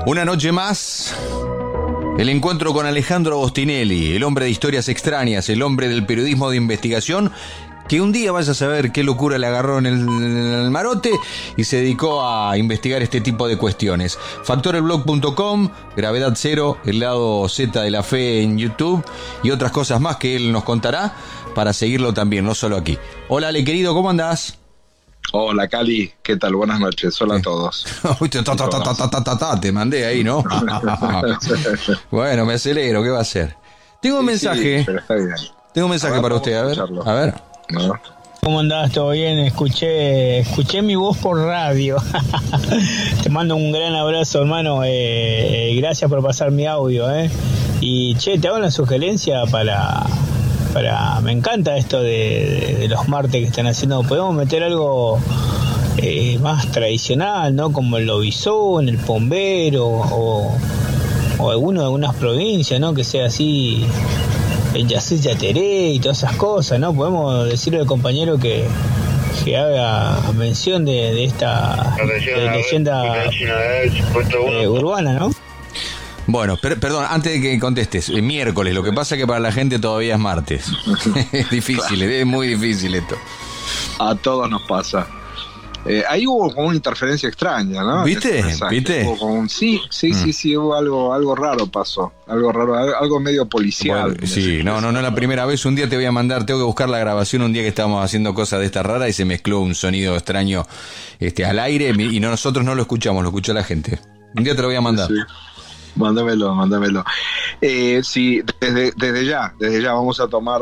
Una noche más, el encuentro con Alejandro Agostinelli, el hombre de historias extrañas, el hombre del periodismo de investigación, que un día vaya a saber qué locura le agarró en el marote y se dedicó a investigar este tipo de cuestiones. Factorelblog.com, Gravedad Cero, el lado Z de la fe en YouTube y otras cosas más que él nos contará para seguirlo también, no solo aquí. Hola, Ale, querido, ¿cómo andás? Hola, Cali, ¿qué tal? Buenas noches, hola a todos. Te mandé ahí, ¿no? Bueno, me acelero, ¿qué va a hacer? Tengo un mensaje. Sí, pero está bien. Tengo un mensaje para usted, a ver. ¿No? ¿Cómo andás? ¿Todo bien? Escuché mi voz por radio. Te mando un gran abrazo, hermano. Gracias por pasar mi audio, Y, te hago una sugerencia para me encanta esto de los martes que están haciendo. Podemos meter algo más tradicional, ¿no? Como el lobizón, el pombero o algunas provincias, ¿no? Que sea así, el yacé yateré y todas esas cosas, ¿no? Podemos decirle al compañero que haga mención de esta leyenda urbana, ¿no? Bueno, perdón, antes de que contestes, miércoles, lo que pasa es que para la gente todavía es martes. Es difícil, claro. Es muy difícil esto. A todos nos pasa. Ahí hubo como una interferencia extraña, ¿no? ¿Viste? Hubo como sí, hubo algo raro pasó. Algo raro, algo medio policial. Bueno, sí, no es la primera vez. Un día te voy a mandar, tengo que buscar la grabación un día que estábamos haciendo cosas de esta rara y se mezcló un sonido extraño al aire y nosotros no lo escuchamos, lo escuchó la gente. Un día te lo voy a mandar. Sí. Mándamelo. Sí, desde ya vamos a tomar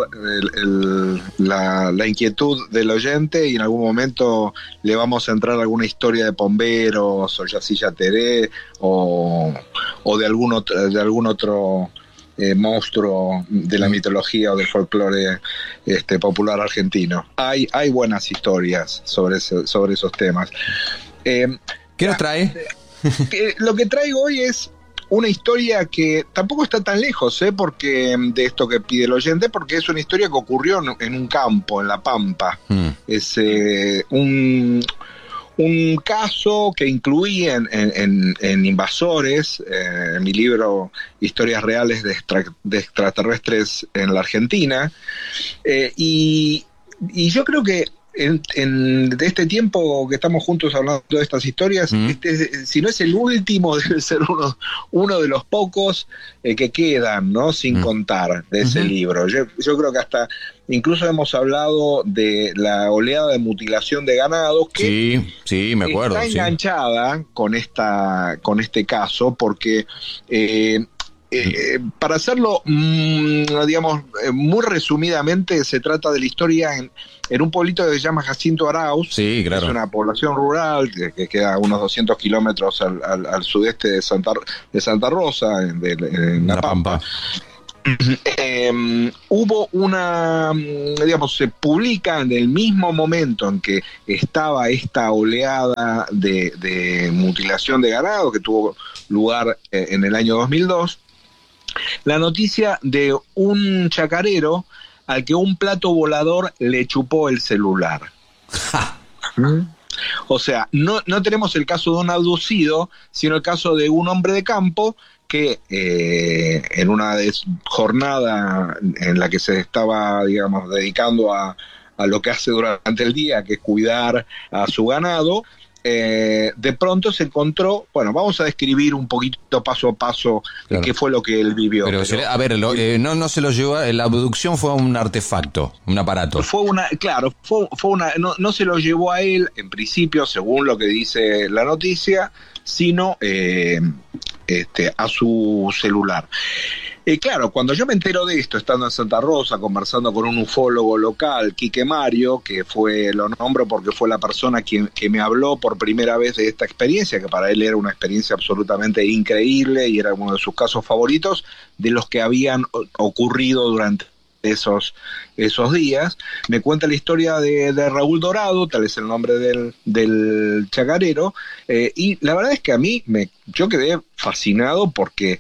la inquietud del oyente y en algún momento le vamos a entrar alguna historia de pomberos o yacilla teré o de algún otro monstruo de la mitología o del folclore popular argentino. Hay buenas historias sobre esos temas. ¿Qué nos trae? Lo que traigo hoy es una historia que tampoco está tan lejos, porque de esto que pide el oyente, porque es una historia que ocurrió en un campo, en La Pampa. Es un caso que incluí en Invasores, en mi libro Historias Reales de Extraterrestres en la Argentina, y yo creo que de este tiempo que estamos juntos hablando de estas historias, si no es el último, debe ser uno de los pocos que quedan, ¿no? Sin contar de ese libro. Yo creo que hasta incluso hemos hablado de la oleada de mutilación de ganado que sí, me acuerdo, está enganchada con este caso porque para hacerlo, digamos, muy resumidamente, se trata de la historia en un pueblito que se llama Jacinto Arauz. Sí, claro. Es una población rural que queda a unos 200 kilómetros al sudeste de Santa Rosa, en La Pampa. Hubo se publica en el mismo momento en que estaba esta oleada de mutilación de ganado que tuvo lugar en el año 2002, la noticia de un chacarero al que un plato volador le chupó el celular. O sea, no tenemos el caso de un abducido, sino el caso de un hombre de campo que en una jornada en la que se estaba, digamos, dedicando a lo que hace durante el día, que es cuidar a su ganado, de pronto se encontró, vamos a describir un poquito paso a paso qué fue lo que él vivió. Pero no se lo llevó, la abducción fue un artefacto, un aparato. No se lo llevó a él, en principio, según lo que dice la noticia, sino a su celular. Claro, cuando yo me entero de esto, estando en Santa Rosa, conversando con un ufólogo local, Quique Mario, que lo nombro porque fue la persona que me habló por primera vez de esta experiencia, que para él era una experiencia absolutamente increíble y era uno de sus casos favoritos, de los que habían ocurrido durante esos días. Me cuenta la historia de Raúl Dorado, tal es el nombre del chacarero, y la verdad es que a mí yo quedé fascinado porque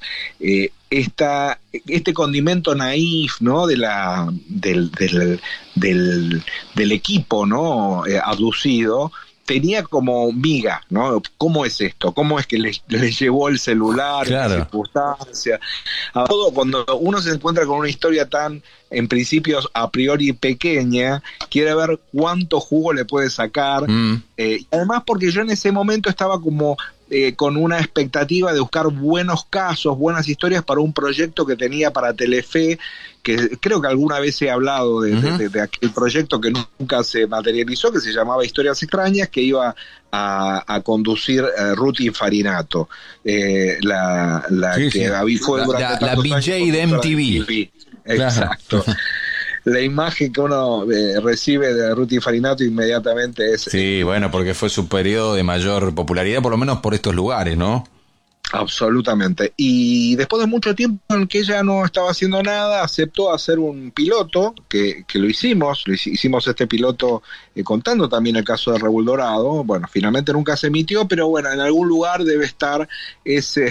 este condimento naif, ¿no? del equipo, ¿no? Abducido, tenía como miga, ¿no? ¿Cómo es esto? ¿Cómo es que le llevó el celular, claro, en circunstancias? A todo, cuando uno se encuentra con una historia tan, en principio, a priori pequeña, quiere ver cuánto jugo le puede sacar. Y además porque yo en ese momento estaba como con una expectativa de buscar buenos casos, buenas historias para un proyecto que tenía para Telefe, que creo que alguna vez he hablado de aquel proyecto que nunca se materializó, que se llamaba Historias Extrañas, que iba a conducir Ruti Farinato, la sí, que sí. fue durante la BJ de MTV. Exacto. Claro. La imagen que uno recibe de Ruti Farinato inmediatamente es... Sí, bueno, porque fue su periodo de mayor popularidad, por lo menos por estos lugares, ¿no? Absolutamente. Y después de mucho tiempo en que ella no estaba haciendo nada, aceptó hacer un piloto, que lo hicimos este piloto contando también el caso de Raúl Dorado. Bueno, finalmente nunca se emitió, pero bueno, en algún lugar debe estar ese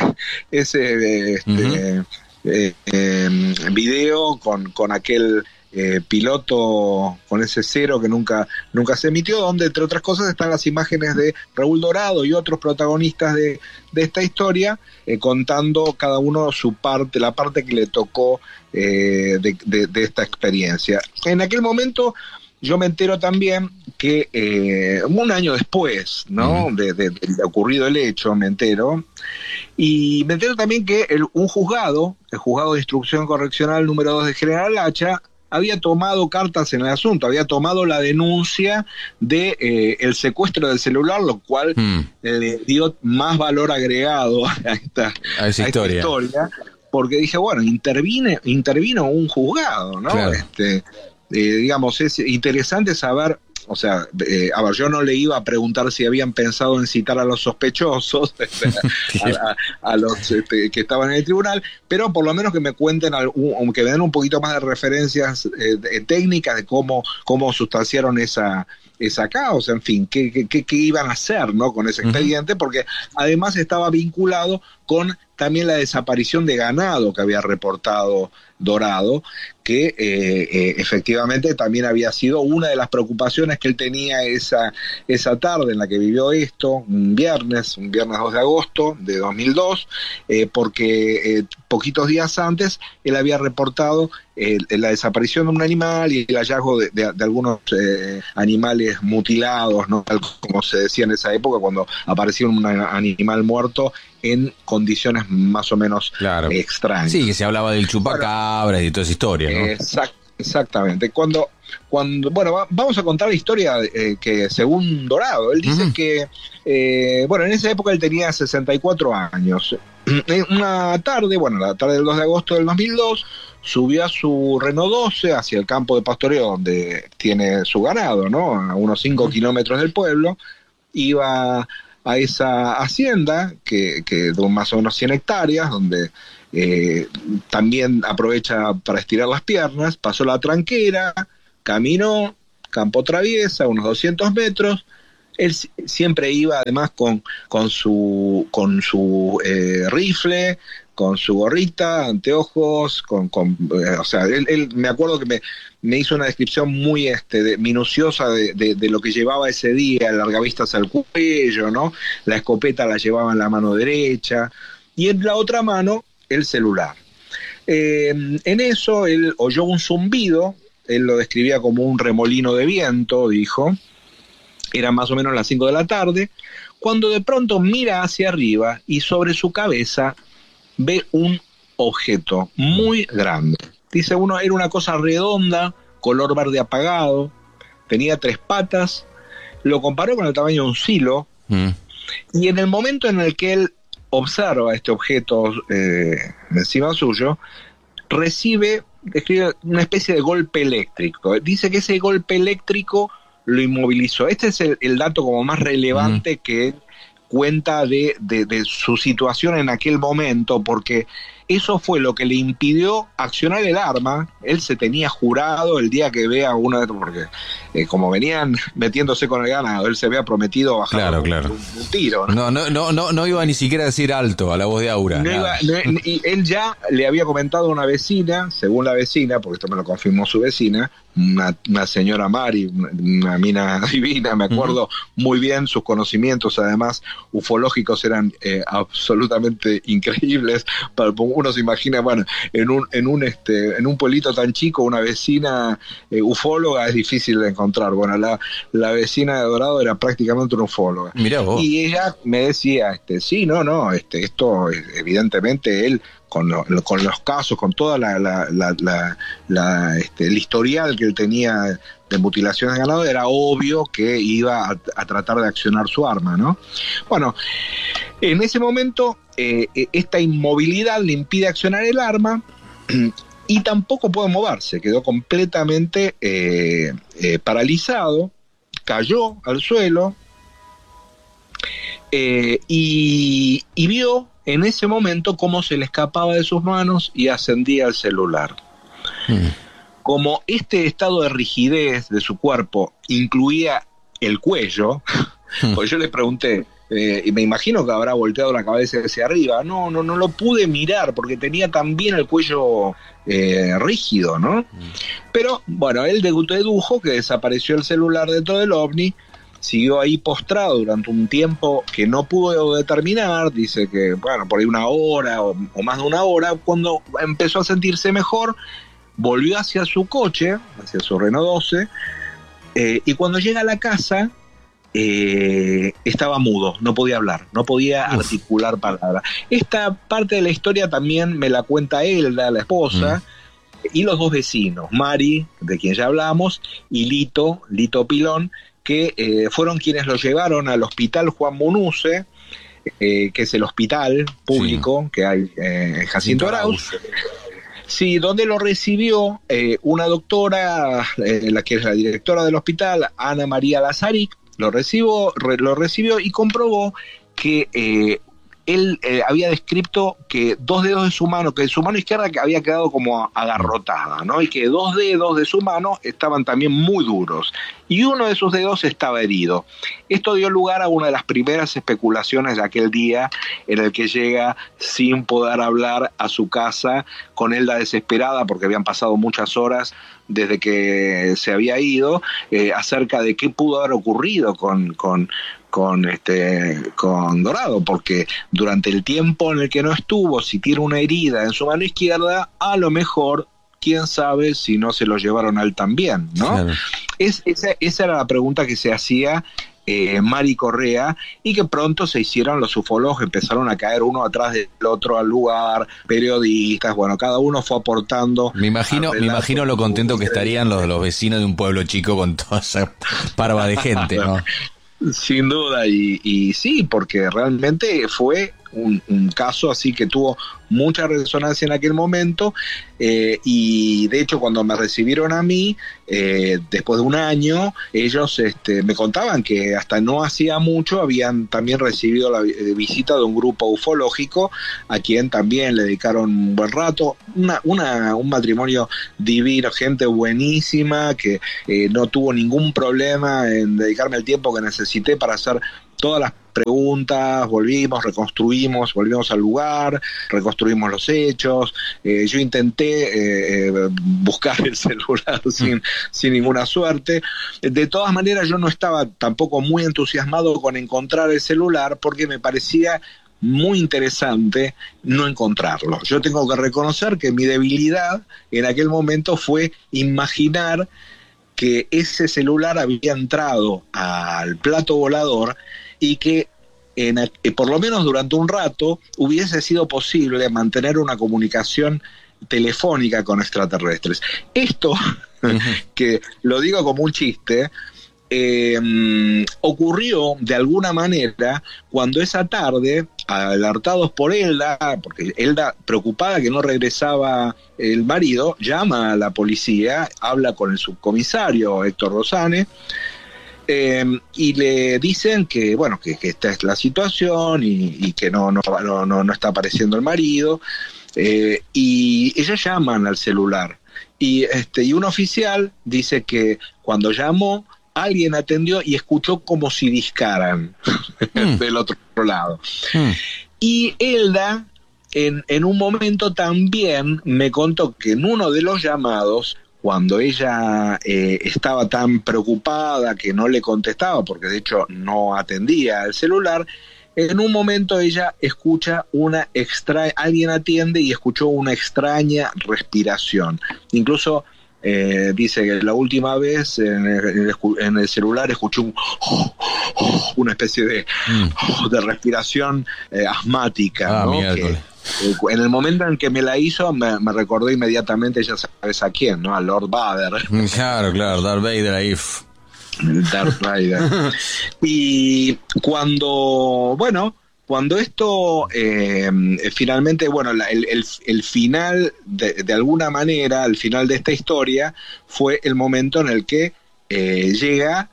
video con aquel... piloto con ese cero que nunca se emitió, donde entre otras cosas están las imágenes de Raúl Dorado y otros protagonistas de esta historia, contando cada uno su parte, la parte que le tocó de esta experiencia. En aquel momento yo me entero también que un año después, ¿no? de ocurrido el hecho, me entero también que el juzgado de instrucción correccional número 2 de General Hacha había tomado cartas en el asunto, había tomado la denuncia de el secuestro del celular, lo cual le dio más valor agregado a esta historia, porque dije, bueno, intervino un juzgado, ¿no? Claro. Digamos, es interesante saber, o sea, a ver, yo no le iba a preguntar si habían pensado en citar a los sospechosos, a los que estaban en el tribunal, pero por lo menos que me cuenten, que me den un poquito más de referencias técnicas de cómo sustanciaron esa causa, en fin, qué iban a hacer, ¿no? Con ese expediente, porque además estaba vinculado con también la desaparición de ganado que había reportado Dorado, que efectivamente también había sido una de las preocupaciones que él tenía esa tarde en la que vivió esto, un viernes 2 de agosto de 2002, porque poquitos días antes él había reportado la desaparición de un animal y el hallazgo de algunos animales mutilados, ¿no? Como se decía en esa época, cuando aparecía un animal muerto en condiciones más o menos extrañas. Sí, que se hablaba del chupacabras y toda esa historia, ¿no? Exactamente. Bueno, vamos a contar la historia que según Dorado, él dice que, en esa época él tenía 64 años. Una tarde, la tarde del 2 de agosto del 2002, subió a su Renault 12 hacia el campo de pastoreo donde tiene su ganado, ¿no? A unos 5 kilómetros del pueblo. Iba a esa hacienda que de más o menos 100 hectáreas, donde también aprovecha para estirar las piernas, pasó la tranquera, caminó, campo traviesa, unos 200 metros. Él siempre iba además con su rifle, con su gorrita, anteojos, o sea, él me acuerdo que me hizo una descripción muy minuciosa de lo que llevaba ese día, el largavistas al cuello, ¿no? La escopeta la llevaba en la mano derecha y en la otra mano el celular. En eso él oyó un zumbido, él lo describía como un remolino de viento, dijo. Era más o menos las 5 de la tarde, cuando de pronto mira hacia arriba y sobre su cabeza ve un objeto muy grande. Dice uno, era una cosa redonda, color verde apagado, tenía 3 patas, lo comparó con el tamaño de un silo, y en el momento en el que él observa este objeto encima suyo, describe una especie de golpe eléctrico. Dice que ese golpe eléctrico lo inmovilizó. Este es el dato como más relevante que cuenta de su situación en aquel momento, porque eso fue lo que le impidió accionar el arma. Él se tenía jurado el día que vea uno de estos, porque como venían metiéndose con el ganado, él se había prometido bajar un tiro, ¿no? No iba ni siquiera a decir alto a la voz de Aura. Y él ya le había comentado a una vecina, según la vecina, porque esto me lo confirmó su vecina, una señora Mari, una mina divina, me acuerdo muy bien, sus conocimientos además ufológicos eran absolutamente increíbles. Uno se imagina, bueno, en un pueblito tan chico, una vecina ufóloga es difícil de encontrar. Bueno, la vecina de Dorado era prácticamente una ufóloga. Mirá vos. Y ella me decía, sí, no, esto evidentemente él con los casos, con toda el historial que él tenía de mutilaciones de ganado, era obvio que iba a tratar de accionar su arma, ¿no? Bueno, en ese momento esta inmovilidad le impide accionar el arma y tampoco puede moverse, quedó completamente paralizado, cayó al suelo y vio en ese momento cómo se le escapaba de sus manos y ascendía al celular. Como este estado de rigidez de su cuerpo incluía el cuello, pues yo le pregunté, y me imagino que habrá volteado la cabeza hacia arriba. No lo pude mirar porque tenía también el cuello rígido, ¿no? Pero bueno, él dedujo que desapareció el celular dentro del ovni. Siguió ahí postrado durante un tiempo que no pudo determinar, dice que, bueno, por ahí una hora o más de una hora. Cuando empezó a sentirse mejor, volvió hacia su coche, hacia su Renault 12, y cuando llega a la casa, estaba mudo, no podía hablar, no podía articular palabras. Esta parte de la historia también me la cuenta Elda, la esposa, y los dos vecinos, Mari, de quien ya hablamos, y Lito Pilón, que fueron quienes lo llevaron al hospital Juan Munuce, que es el hospital público que hay en Jacinto Arauz. Sí, donde lo recibió una doctora, la que es la directora del hospital, Ana María Lazaric, lo recibió y comprobó que él había descrito que 2 dedos de su mano, que su mano izquierda que había quedado como agarrotada, ¿no? Y que 2 dedos de su mano estaban también muy duros. Y uno de sus dedos estaba herido. Esto dio lugar a una de las primeras especulaciones de aquel día, en el que llega sin poder hablar a su casa, con Elda desesperada, porque habían pasado muchas horas desde que se había ido, acerca de qué pudo haber ocurrido con Dorado, porque durante el tiempo en el que no estuvo, si tiene una herida en su mano izquierda, a lo mejor, quién sabe si no se lo llevaron a él también, ¿no? Claro. Esa era la pregunta que se hacía Mari Correa, y que pronto se hicieron los ufólogos, empezaron a caer uno atrás del otro al lugar, periodistas, bueno, cada uno fue aportando. Me imagino lo contento que estarían los vecinos de un pueblo chico con toda esa parva de gente, ¿no? Sin duda, y sí, porque realmente fue un caso así que tuvo mucha resonancia en aquel momento, y de hecho cuando me recibieron a mí, después de un año, ellos me contaban que hasta no hacía mucho habían también recibido la visita de un grupo ufológico, a quien también le dedicaron un buen rato, un matrimonio divino, gente buenísima, que no tuvo ningún problema en dedicarme el tiempo que necesité para hacer todas las preguntas. Volvimos al lugar, reconstruimos los hechos. Yo intenté buscar el celular sin ninguna suerte. De todas maneras, yo no estaba tampoco muy entusiasmado con encontrar el celular, porque me parecía muy interesante no encontrarlo. Yo tengo que reconocer que mi debilidad en aquel momento fue imaginar que ese celular había entrado al plato volador y que por lo menos durante un rato hubiese sido posible mantener una comunicación telefónica con extraterrestres. Esto, que lo digo como un chiste, ocurrió de alguna manera cuando esa tarde, alertados por Elda, porque Elda, preocupada que no regresaba el marido, llama a la policía, habla con el subcomisario Héctor Rosane, y le dicen que bueno, que esta es la situación y que no está apareciendo el marido, y ellos llaman al celular, y un oficial dice que cuando llamó, alguien atendió y escuchó como si discaran del otro lado. Y Elda en un momento también me contó que en uno de los llamados, cuando ella estaba tan preocupada que no le contestaba, porque de hecho no atendía el celular, en un momento ella escucha alguien atiende y escuchó una extraña respiración. Incluso dice que la última vez en el celular escuchó una especie de respiración asmática, ¿no? Que, en el momento en que me la hizo, me recordó inmediatamente, ya sabes a quién, ¿no? A Lord Vader. Claro, Darth Vader ahí. Darth Vader. Y cuando esto finalmente, el final, de alguna manera, el final de esta historia fue el momento en el que llega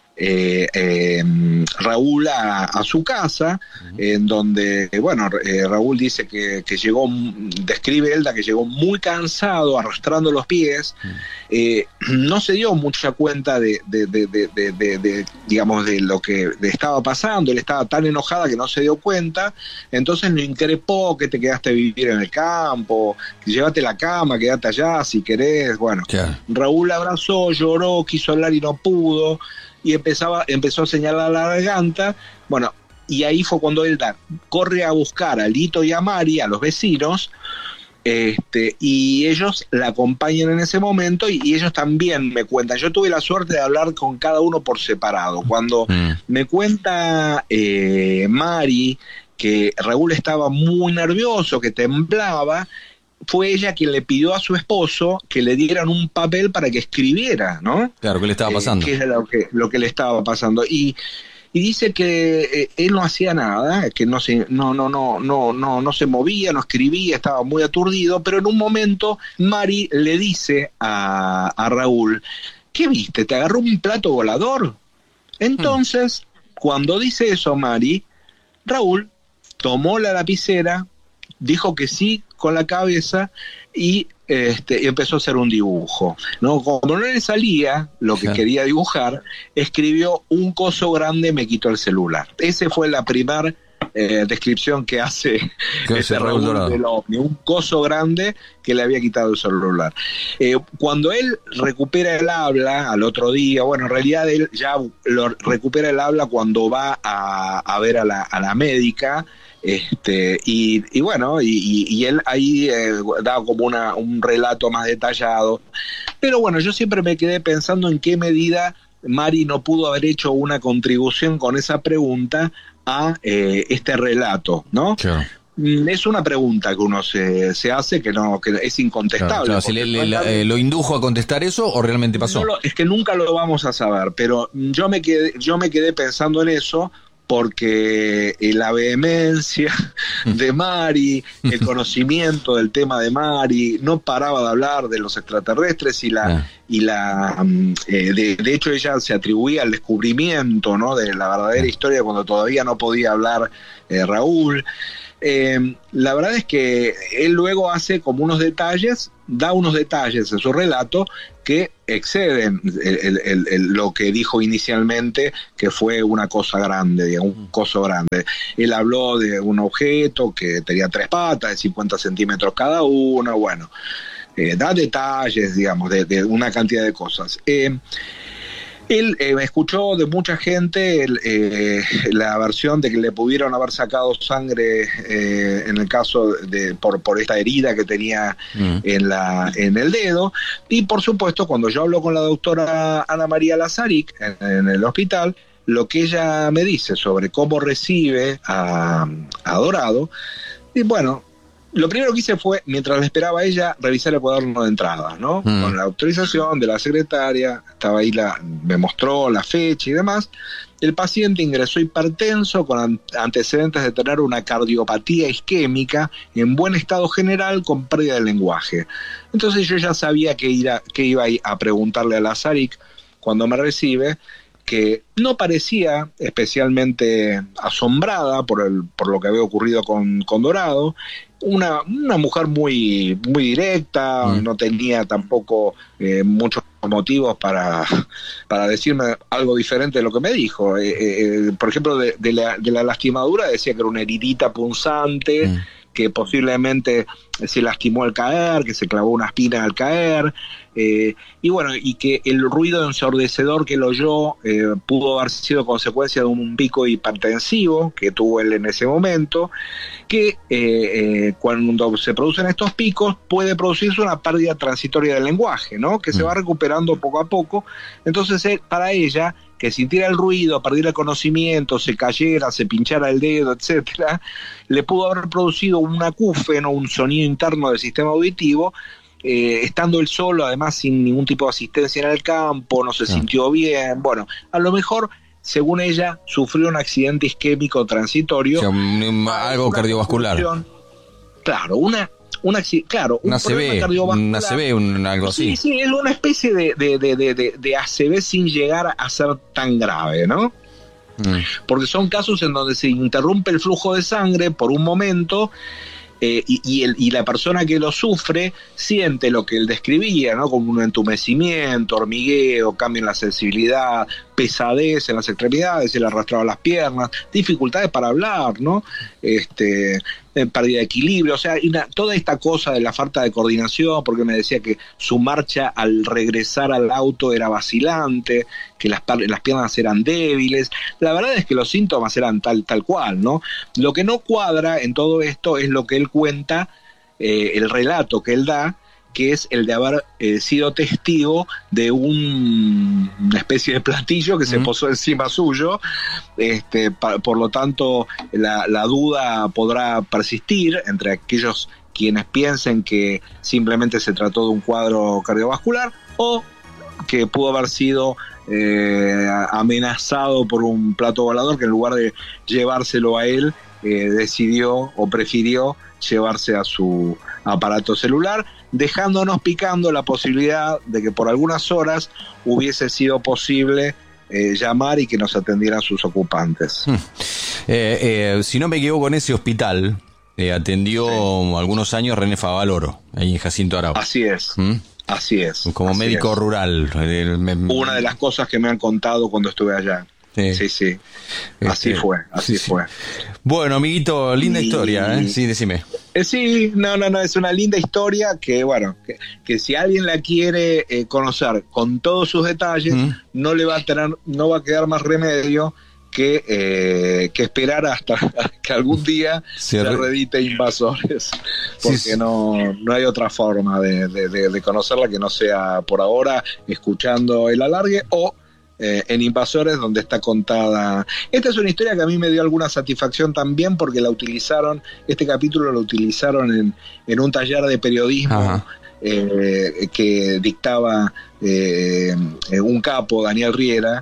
Raúl a su casa, en donde, Raúl dice que llegó, describe Elda que llegó muy cansado, arrastrando los pies, no se dio mucha cuenta de lo que le estaba pasando. Él estaba tan enojada que no se dio cuenta, entonces lo increpó: que te quedaste a vivir en el campo, llévate la cama, quédate allá si querés. Raúl abrazó, lloró, quiso hablar y no pudo, y empezó a señalar la garganta. Y ahí fue cuando Elda corre a buscar a Lito y a Mari, a los vecinos, y ellos la acompañan en ese momento, y ellos también me cuentan. Yo tuve la suerte de hablar con cada uno por separado. Cuando me cuenta Mari que Raúl estaba muy nervioso, que temblaba, fue ella quien le pidió a su esposo que le dieran un papel para que escribiera, ¿no? Claro, ¿qué le estaba pasando? Que era lo que le estaba pasando. Y dice que él no hacía nada, que no se movía, no escribía, estaba muy aturdido, pero en un momento Mari le dice a Raúl: ¿qué viste? ¿Te agarró un plato volador? Entonces, cuando dice eso Mari, Raúl tomó la lapicera, dijo que sí con la cabeza y empezó a hacer un dibujo, ¿no? Como no le salía lo que quería dibujar, escribió: un coso grande me quitó el celular. Esa fue la primera descripción que hace Raúl del OVNI: un coso grande que le había quitado el celular. Cuando él recupera el habla al otro día, en realidad él ya lo recupera el habla cuando va a ver a la médica, y él ahí da como un relato más detallado. Pero yo siempre me quedé pensando en qué medida Mari no pudo haber hecho una contribución con esa pregunta a este relato, ¿no? Claro. Es una pregunta que uno se hace que es incontestable. Claro, ¿lo indujo a contestar eso o realmente pasó? Es que nunca lo vamos a saber, pero yo me quedé pensando en eso, porque la vehemencia de Mari, el conocimiento del tema de Mari, no paraba de hablar de los extraterrestres, de hecho ella se atribuía al descubrimiento, ¿no?, de la verdadera historia cuando todavía no podía hablar Raúl. La verdad es que él luego hace como da unos detalles en su relato que exceden lo que dijo inicialmente, que fue una cosa grande, un coso grande. Él habló de un objeto que tenía 3 patas, de 50 centímetros cada una, da detalles, de una cantidad de cosas. Él escuchó de mucha gente la versión de que le pudieron haber sacado sangre en el caso por esta herida que tenía en el dedo, y por supuesto cuando yo hablo con la doctora Ana María Lazarik en el hospital, lo que ella me dice sobre cómo recibe a Dorado, y lo primero que hice fue, mientras la esperaba ella, revisar el cuaderno de entrada, ¿no? Con la autorización de la secretaria, estaba ahí, me mostró la fecha y demás. El paciente ingresó hipertenso, con antecedentes de tener una cardiopatía isquémica, en buen estado general, con pérdida de lenguaje. Entonces yo ya sabía que iba a preguntarle a Lazarik cuando me recibe, que no parecía especialmente asombrada por lo que había ocurrido con Dorado. Una mujer muy directa, no tenía tampoco muchos motivos para decirme algo diferente de lo que me dijo. Por ejemplo, de la lastimadura decía que era una heridita punzante, que posiblemente se lastimó al caer, que se clavó una espina al caer, y bueno, y que el ruido ensordecedor que lo oyó pudo haber sido consecuencia de un pico hipertensivo que tuvo él en ese momento, que cuando se producen estos picos puede producirse una pérdida transitoria del lenguaje, ¿no? Que se va recuperando poco a poco. Entonces, para ella, que sintiera el ruido, perdiera el conocimiento, se cayera, se pinchara el dedo, etcétera, le pudo haber producido un acúfeno, un sonido interno del sistema auditivo, estando él solo, además sin ningún tipo de asistencia en el campo, no se sintió bien. Bueno, a lo mejor, según ella, sufrió un accidente isquémico transitorio. O sea, algo cardiovascular. Claro, un una problema cardiovascular. Algo así. Sí, es una especie de ACV sin llegar a ser tan grave, ¿no? Porque son casos en donde se interrumpe el flujo de sangre por un momento, y la persona que lo sufre siente lo que él describía, ¿no? Como un entumecimiento, hormigueo, cambio en la sensibilidad, pesadez en las extremidades, se le arrastraba las piernas, dificultades para hablar, ¿no? Pérdida de equilibrio, o sea, toda esta cosa de la falta de coordinación, porque me decía que su marcha al regresar al auto era vacilante, que las piernas eran débiles. La verdad es que los síntomas eran tal cual, ¿no? Lo que no cuadra en todo esto es lo que él cuenta, el relato que él da, que es el de haber sido testigo de una especie de platillo que se posó encima suyo. Por lo tanto, la duda podrá persistir entre aquellos quienes piensen que simplemente se trató de un cuadro cardiovascular, o que pudo haber sido amenazado por un plato volador que, en lugar de llevárselo a él, decidió o prefirió llevarse a su aparato celular, dejándonos picando la posibilidad de que por algunas horas hubiese sido posible llamar y que nos atendieran sus ocupantes. Si no me equivoco, en ese hospital atendió algunos años René Favaloro, ahí en Jacinto Arau. Así es. Así es. Como así médico es. rural. Una de las cosas que me han contado cuando estuve allá. Sí. Así fue. Bueno, amiguito, linda historia, ¿eh? Sí, decime. Sí, no, es una linda historia que, bueno, que si alguien la quiere conocer con todos sus detalles, no va a quedar más remedio que esperar hasta que algún día se reedite Invasores, porque no hay otra forma de conocerla que no sea por ahora escuchando el alargue o en Invasores, donde está contada. Esta es una historia que a mí me dio alguna satisfacción también, porque este capítulo lo utilizaron en un taller de periodismo que dictaba un capo, Daniel Riera,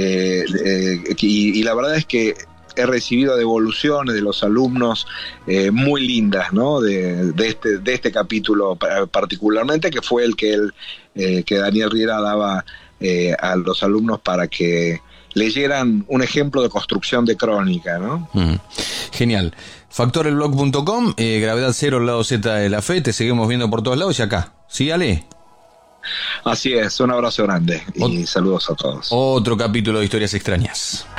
y la verdad es que he recibido devoluciones de los alumnos muy lindas, ¿no? de este capítulo particularmente, que fue el que Daniel Riera daba a los alumnos para que leyeran un ejemplo de construcción de crónica, ¿no? Genial. Factorelblog.com, Gravedad Cero, el lado Z de la fe. Te seguimos viendo por todos lados y acá. ¿Sí, Ale? Así es, un abrazo grande y saludos a todos. Otro capítulo de Historias Extrañas.